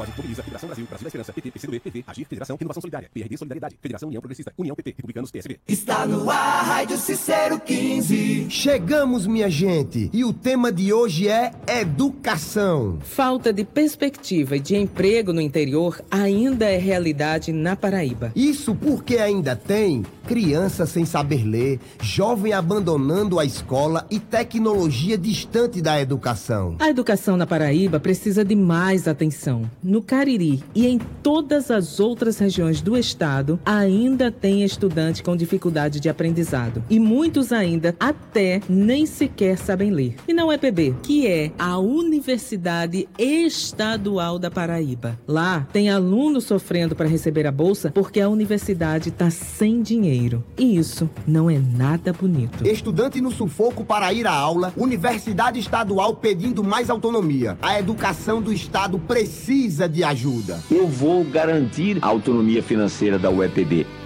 Pode, Mobiliza, Federação Brasil, Brasil da Esperança, PT, PCdoB, PV, Agir, Federação Renovação Solidária, PRD Solidariedade, Federação União Progressista, União PT, Republicanos, PSB. Está no ar, Rádio Cicero 15. Chegamos, minha gente, e o tema de hoje é educação. Falta de perspectiva e de emprego no interior ainda é realidade na Paraíba. Isso porque ainda tem criança sem saber ler, jovem abandonando a escola e tecnologia distante da educação. A educação na Paraíba precisa de mais atenção. No Cariri e em todas as outras regiões do estado, ainda tem estudante com dificuldade de aprendizado. E muitos ainda até nem sequer sabem ler. E na UEPB, que é a Universidade Estadual da Paraíba. Lá tem alunos sofrendo para receber a bolsa porque a universidade está sem dinheiro. E isso não é nada bonito. Estudante no sufoco para ir à aula, Universidade Estadual pedindo mais autonomia. A educação do estado precisa de ajuda. Eu vou garantir a autonomia financeira da UEPB.